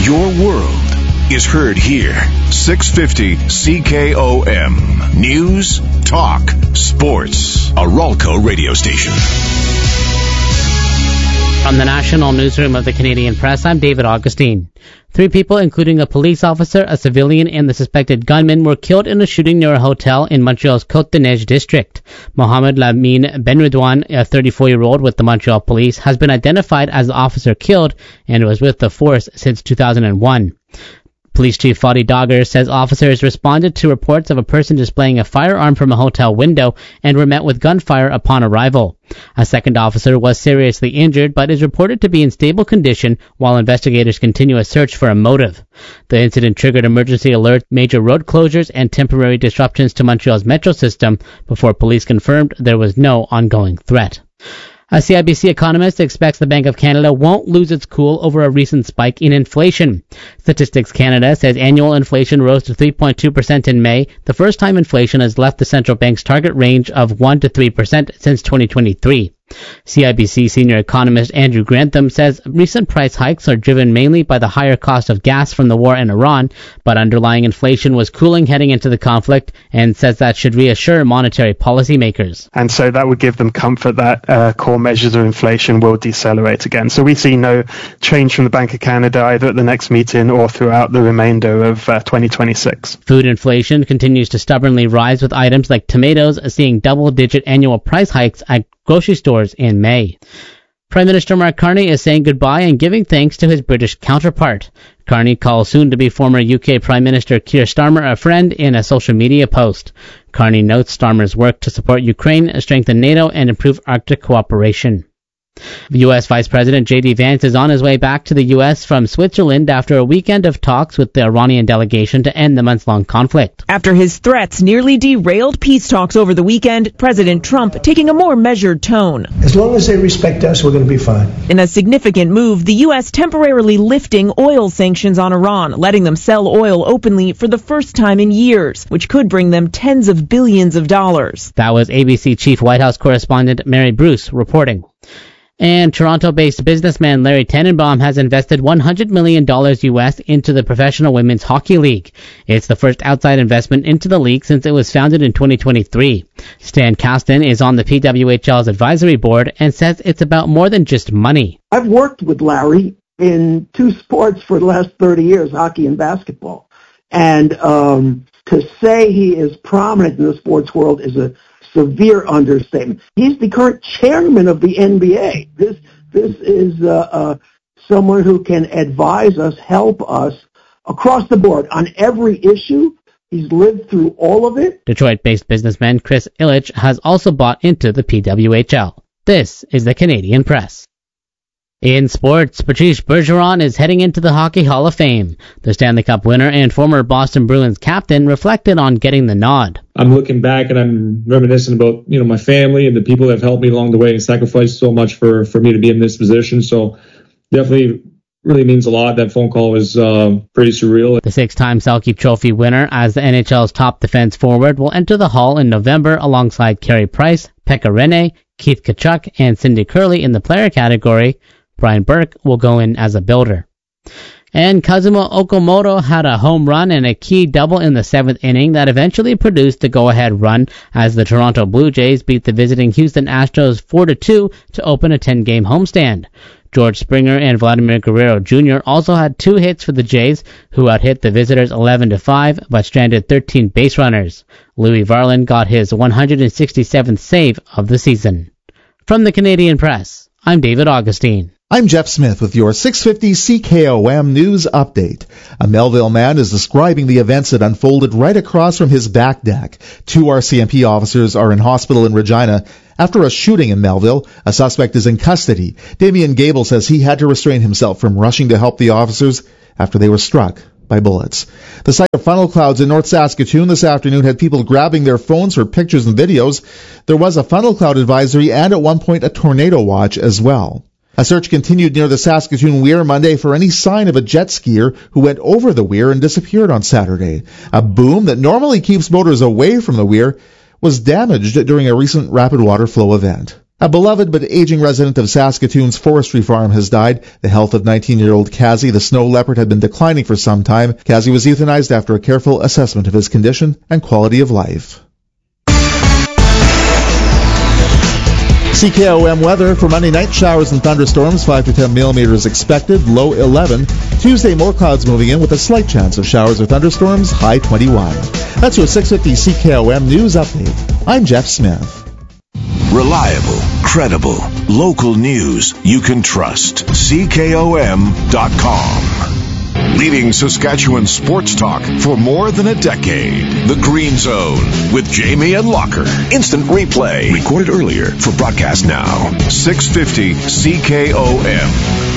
Your world is heard here. 650 CKOM. News, talk, sports. A Ralco radio station. From the National Newsroom of the Canadian Press, I'm David Augustine. 3 people, including a police officer, a civilian, and the suspected gunman, were killed in a shooting near a hotel in Montreal's Côte-des-Neiges district. Mohamed Lamine Benredouane, a 34-year-old with the Montreal police, has been identified as the officer killed and was with the force since 2001. Police Chief Fadi Dagher says officers responded to reports of a person displaying a firearm from a hotel window and were met with gunfire upon arrival. A second officer was seriously injured but is reported to be in stable condition while investigators continue a search for a motive. The incident triggered emergency alert, major road closures, and temporary disruptions to Montreal's metro system before police confirmed there was no ongoing threat. A CIBC economist expects the Bank of Canada won't lose its cool over a recent spike in inflation. Statistics Canada says annual inflation rose to 3.2% in May, the first time inflation has left the central bank's target range of 1 to 3% since 2023. CIBC senior economist Andrew Grantham says recent price hikes are driven mainly by the higher cost of gas from the war in Iran, but underlying inflation was cooling heading into the conflict and says that should reassure monetary policymakers. And so that would give them comfort that core measures of inflation will decelerate again. So we see no change from the Bank of Canada either at the next meeting or throughout the remainder of 2026. Food inflation continues to stubbornly rise, with items like tomatoes seeing double-digit annual price hikes at grocery stores in May. Prime Minister Mark Carney is saying goodbye and giving thanks to his British counterpart. Carney calls soon-to-be former UK Prime Minister Keir Starmer a friend in a social media post. Carney notes Starmer's work to support Ukraine, strengthen NATO, and improve Arctic cooperation. U.S. Vice President J.D. Vance is on his way back to the U.S. from Switzerland after a weekend of talks with the Iranian delegation to end the months-long conflict. After his threats nearly derailed peace talks over the weekend, President Trump taking a more measured tone. As long as they respect us, we're going to be fine. In a significant move, the U.S. temporarily lifting oil sanctions on Iran, letting them sell oil openly for the first time in years, which could bring them tens of billions of dollars. That was ABC Chief White House correspondent Mary Bruce reporting. And Toronto-based businessman Larry Tannenbaum has invested $100 million U.S. into the Professional Women's Hockey League. It's the first outside investment into the league since it was founded in 2023. Stan Kasten is on the PWHL's advisory board and says it's about more than just money. I've worked with Larry in 2 sports for the last 30 years, hockey and basketball. And to say he is prominent in the sports world is a severe understatement. He's the current chairman of the NBA. This is someone who can advise us, help us across the board on every issue. He's lived through all of it. Detroit-based businessman Chris Illich has also bought into the PWHL. This is the Canadian Press. In sports, Patrice Bergeron is heading into the Hockey Hall of Fame. The Stanley Cup winner and former Boston Bruins captain reflected on getting the nod. I'm looking back and I'm reminiscing about, my family and the people that have helped me along the way and sacrificed so much for me to be in this position. So definitely really means a lot. That phone call was pretty surreal. The 6-time Selke Trophy winner as the NHL's top defense forward will enter the Hall in November alongside Carey Price, Pekka Rinne, Keith Tkachuk, and Cindy Curley in the player category. Brian Burke will go in as a builder. And Kazuma Okamoto had a home run and a key double in the 7th inning that eventually produced the go-ahead run as the Toronto Blue Jays beat the visiting Houston Astros 4-2 to open a 10-game homestand. George Springer and Vladimir Guerrero Jr. also had 2 hits for the Jays, who out-hit the visitors 11-5 but stranded 13 base runners. Louis Varland got his 167th save of the season. From the Canadian Press, I'm David Augustine. I'm Jeff Smith with your 650 CKOM News Update. A Melville man is describing the events that unfolded right across from his back deck. 2 RCMP officers are in hospital in Regina after a shooting in Melville. A suspect is in custody. Damian Gable says he had to restrain himself from rushing to help the officers after they were struck by bullets. The site of funnel clouds in North Saskatoon this afternoon had people grabbing their phones for pictures and videos. There was a funnel cloud advisory and at one point a tornado watch as well. A search continued near the Saskatoon Weir Monday for any sign of a jet skier who went over the weir and disappeared on Saturday. A boom that normally keeps boaters away from the weir was damaged during a recent rapid water flow event. A beloved but aging resident of Saskatoon's forestry farm has died. The health of 19-year-old Kazi, the snow leopard, had been declining for some time. Kazi was euthanized after a careful assessment of his condition and quality of life. CKOM weather for Monday night: showers and thunderstorms, 5 to 10 millimeters expected, low 11. Tuesday, more clouds moving in with a slight chance of showers or thunderstorms, high 21. That's your 650 CKOM News Update. I'm Jeff Smith. Reliable, credible, local news you can trust. CKOM.com. Leading Saskatchewan sports talk for more than a decade. The Green Zone with Jamie and Locker. Instant replay. Recorded earlier for broadcast now. 650 CKOM.